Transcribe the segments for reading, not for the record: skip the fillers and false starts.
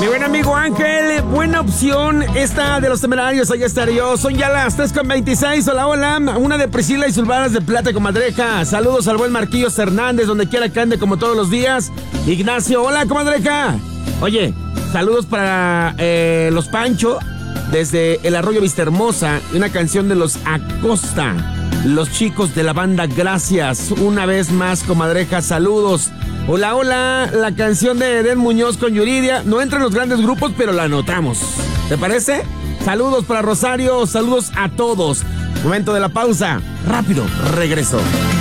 Mi buen amigo Ángel, buena opción esta de los Temerarios, allá estaré yo. Son ya las 3:26, hola, una de Priscila y Sulvanas de Plata, comadreja. Saludos al buen Marquillos Hernández, donde quiera que ande como todos los días. Ignacio, hola, comadreja. Oye, saludos para los Pancho, desde el Arroyo Vistahermosa, una canción de los Acosta, los chicos de la banda Gracias. Una vez más, comadreja, saludos. Hola, la canción de Eden Muñoz con Yuridia. No entra en los grandes grupos, pero la anotamos. ¿Te parece? Saludos para Rosario, saludos a todos. Momento de la pausa. Rápido, regreso.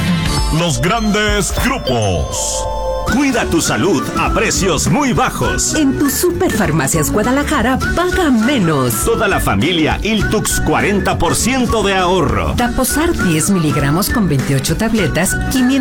Los grandes grupos. Cuida tu salud a precios muy bajos. En tu Superfarmacias Guadalajara, paga menos. Toda la familia Iltux, 40% de ahorro. Taposar 10 miligramos con 28 tabletas,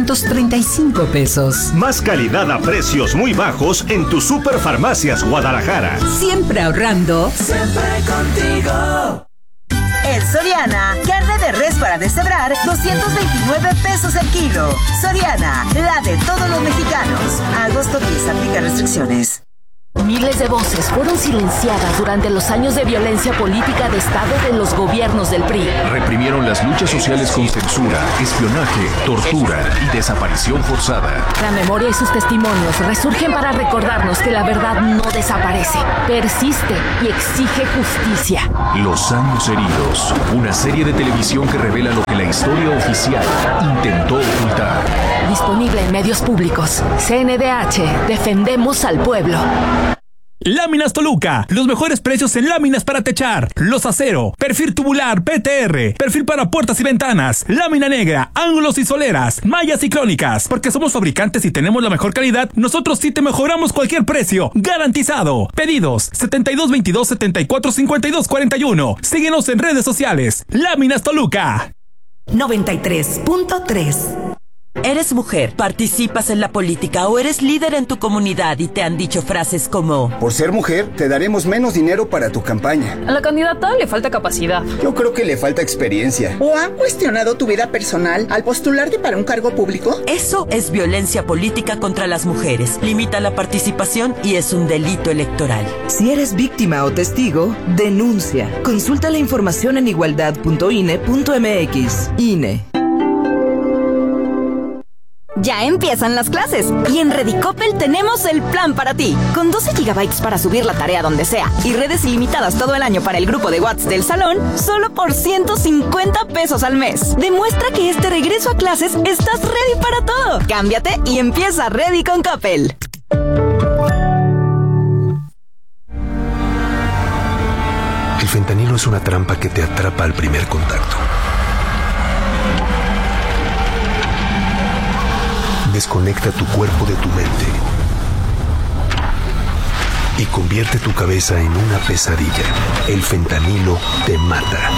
535 pesos. Más calidad a precios muy bajos en tu Superfarmacias Guadalajara. Siempre ahorrando. Siempre contigo. En Soriana, carne de res para deshebrar, 229 pesos el kilo. Soriana, la de todos los mexicanos. A agosto 10, aplica restricciones. Miles de voces fueron silenciadas durante los años de violencia política de Estado de los gobiernos del PRI. Reprimieron las luchas sociales con censura, espionaje, tortura y desaparición forzada. La memoria y sus testimonios resurgen para recordarnos que la verdad no desaparece, persiste y exige justicia. Los años heridos, una serie de televisión que revela lo que la historia oficial intentó ocultar. Disponible en medios públicos. CNDH, defendemos al pueblo. Láminas Toluca, los mejores precios en láminas para techar, los acero, perfil tubular PTR, perfil para puertas y ventanas, lámina negra, ángulos y soleras, mallas y crónicas. Porque somos fabricantes y tenemos la mejor calidad, nosotros sí te mejoramos cualquier precio, garantizado. Pedidos 7222-745241. Síguenos en redes sociales. Láminas Toluca. 93.3. Eres mujer, participas en la política o eres líder en tu comunidad y te han dicho frases como: por ser mujer, te daremos menos dinero para tu campaña. A la candidata le falta capacidad. Yo creo que le falta experiencia. ¿O han cuestionado tu vida personal al postularte para un cargo público? Eso es violencia política contra las mujeres. Limita la participación y es un delito electoral. Si eres víctima o testigo, denuncia. Consulta la información en igualdad.ine.mx. INE. Ya empiezan las clases y en Redicopel tenemos el plan para ti. Con 12 gigabytes para subir la tarea donde sea y redes ilimitadas todo el año para el grupo de WhatsApp del salón, solo por 150 pesos al mes. Demuestra que este regreso a clases estás ready para todo. Cámbiate y empieza Ready con Coppel. El fentanilo es una trampa que te atrapa al primer contacto. Desconecta tu cuerpo de tu mente y convierte tu cabeza en una pesadilla. El fentanilo te mata.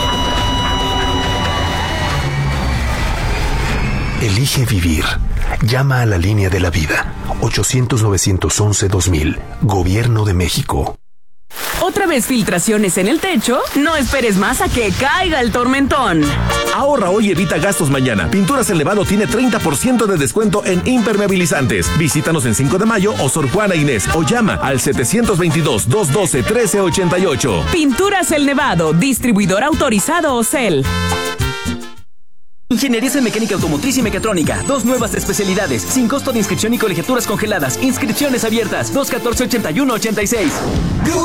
Elige vivir. Llama a la línea de la vida. 800-911-2000. Gobierno de México. ¿Otra vez filtraciones en el techo? No esperes más a que caiga el tormentón. Ahorra hoy y evita gastos mañana. Pinturas El Nevado tiene 30% de descuento en impermeabilizantes. Visítanos en 5 de Mayo o Sor Juana Inés o llama al 722-212-1388. Pinturas El Nevado, distribuidor autorizado OCEL. Ingenierías en Mecánica Automotriz y Mecatrónica. 2 nuevas especialidades, sin costo de inscripción y colegiaturas congeladas. Inscripciones abiertas, 214-8186.